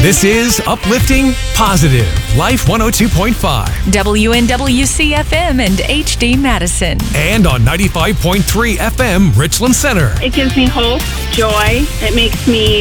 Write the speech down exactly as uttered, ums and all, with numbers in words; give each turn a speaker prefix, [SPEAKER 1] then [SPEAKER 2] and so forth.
[SPEAKER 1] This is Uplifting Positive Life one oh two point five.
[SPEAKER 2] W N W C F M and H D Madison.
[SPEAKER 1] And on ninety-five point three F M Richland Center.
[SPEAKER 3] It gives me hope, joy. It makes me